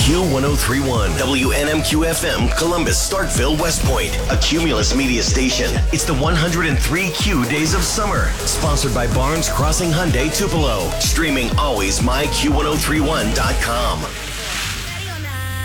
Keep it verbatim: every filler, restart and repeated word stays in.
Q one oh three point one, W N M Q F M, Columbus, Starkville, West Point, a Cumulus media station. It's the one hundred three Q Days of Summer, sponsored by Barnes Crossing Hyundai Tupelo. Streaming always my Q ten thirty-one dot com.